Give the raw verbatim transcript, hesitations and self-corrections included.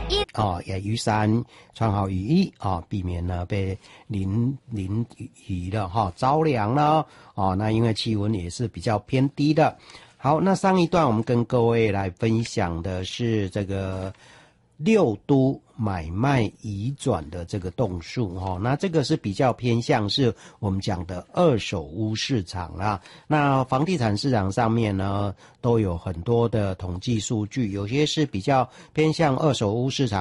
哦，也雨伞，穿好雨衣啊、哦，避免呢被淋淋雨了哈、哦，着凉了哦。那因为气温也是比较偏低的。好，那上一段我们跟各位来分享的是这个六都买卖移转的这个动数哈、哦，那这个是比较偏向是我们讲的二手屋市场啦。那房地产市场上面呢，都有很多的统计数据，有些是比较偏向二手屋市场。